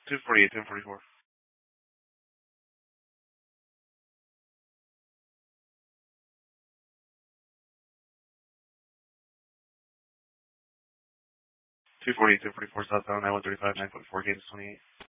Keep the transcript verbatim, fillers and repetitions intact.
two forty-eight, ten forty-four. two forty-eight, ten forty-four, southbound, nine one three five, nine foot four, gate is twenty-eight.